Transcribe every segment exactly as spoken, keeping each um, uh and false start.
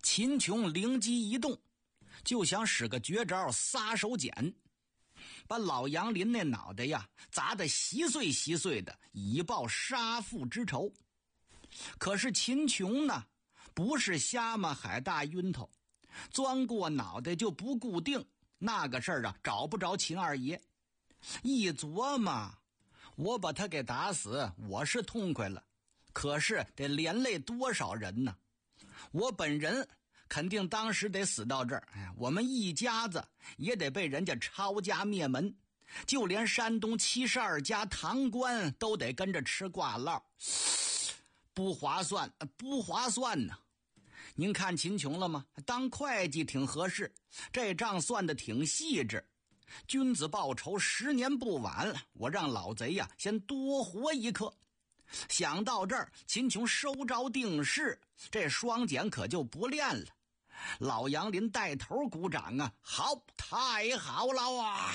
秦琼灵机一动，就想使个绝招撒手锏，把老杨林那脑袋呀砸得稀碎稀碎的，以报杀父之仇。可是秦琼呢，不是瞎嘛海大晕头，钻过脑袋就不固定，那个事儿啊找不着秦二爷。一琢磨，我把他给打死，我是痛快了，可是得连累多少人呢？我本人肯定当时得死到这儿，哎，我们一家子也得被人家抄家灭门，就连山东七十二家堂官都得跟着吃挂烙，不划算，不划算呢。您看秦琼了吗？当会计挺合适，这账算得挺细致。君子报仇，十年不晚，我让老贼呀先多活一刻。想到这儿，秦琼收招定势，这双锏可就不练了。老杨林带头鼓掌啊，好，太好了啊！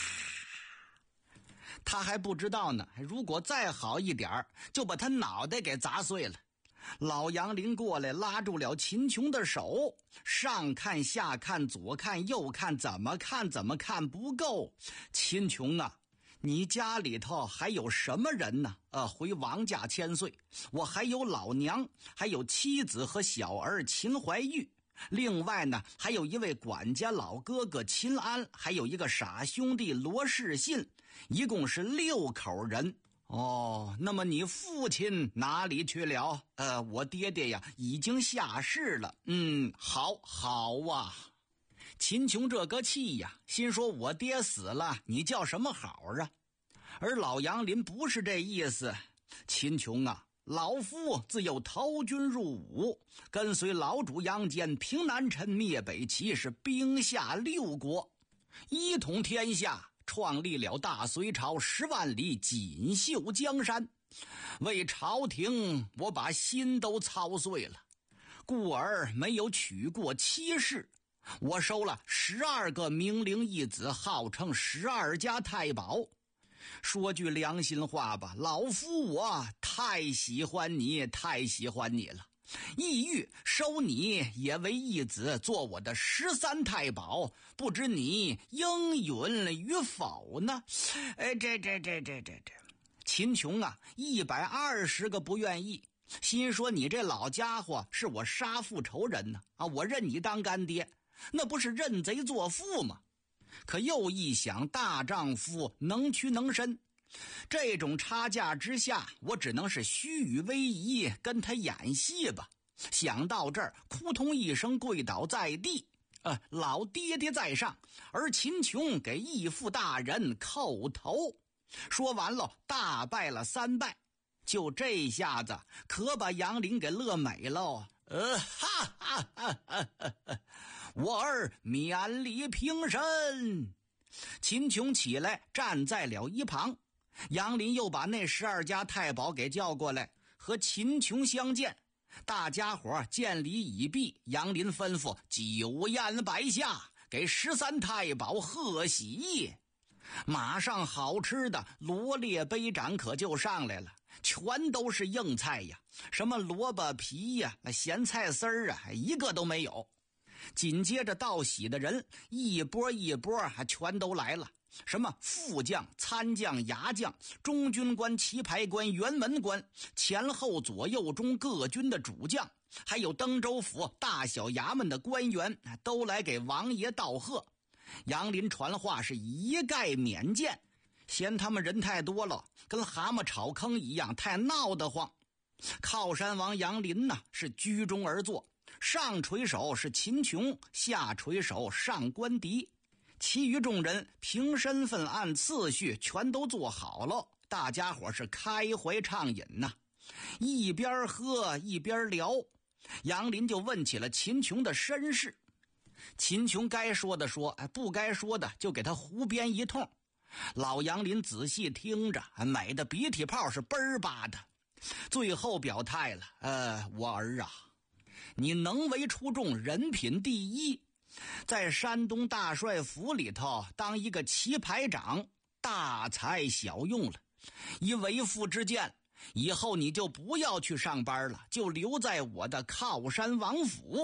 他还不知道呢，如果再好一点就把他脑袋给砸碎了。老杨林过来拉住了秦琼的手，上看下看左看右看，怎么看怎么看不够。秦琼啊，你家里头还有什么人呢？呃，回王家千岁，我还有老娘，还有妻子和小儿秦怀玉，另外呢还有一位管家老哥哥秦安，还有一个傻兄弟罗世信，一共是六口人。哦，那么你父亲哪里去了？呃，我爹爹呀已经下世了。嗯，好好啊。秦琼这个气呀，心说我爹死了，你叫什么好啊？而老杨林不是这意思。秦琼啊，老夫自幼投军入伍，跟随老主杨坚平南陈灭北齐，是兵下六国，一统天下，创立了大隋朝，十万里锦绣江山。为朝廷，我把心都操碎了，故而没有娶过妻室。我收了十二个明灵义子，号称十二家太保。说句良心话吧，老夫我太喜欢你，太喜欢你了，意欲收你也为义子，做我的十三太保，不知你应允与否呢？哎，这这这这这这，秦琼啊，一百二十个不愿意，心说你这老家伙是我杀父仇人呢，啊，我认你当干爹，那不是认贼作父吗？可又一想，大丈夫能屈能伸，这种差价之下，我只能是虚与委蛇，跟他演戏吧。想到这儿，扑通一声跪倒在地，呃，老爹爹在上，而秦琼给义父大人叩头。说完了，大拜了三拜。就这下子，可把杨林给乐美了。呃，哈哈哈哈哈！我儿免礼平身。秦琼起来站在了一旁，杨林又把那十二家太保给叫过来，和秦琼相见。大家伙见礼已毕，杨林吩咐酒宴摆下，给十三太保贺喜。马上好吃的罗列杯盏可就上来了，全都是硬菜呀，什么萝卜皮呀、咸菜丝儿啊，一个都没有。紧接着道喜的人一波一波还全都来了，什么副将、参将、牙将、中军官、旗牌官、辕门官，前后左右中各军的主将，还有登州府大小衙门的官员，都来给王爷道贺。杨林传话是一概免见，嫌他们人太多了，跟蛤蟆炒坑一样，太闹得慌。靠山王杨林呢是居中而坐，上垂手是秦琼，下垂手上官迪，其余众人凭身份按次序全都做好了。大家伙是开怀畅饮呐、啊，一边喝一边聊。杨林就问起了秦琼的身世，秦琼该说的说，不该说的就给他胡编一通。老杨林仔细听着，美的鼻涕泡是嘣儿吧的，最后表态了，呃，我儿啊，你能为出众，人品第一，在山东大帅府里头当一个旗牌长，大材小用了。以为父之见，以后你就不要去上班了，就留在我的靠山王府。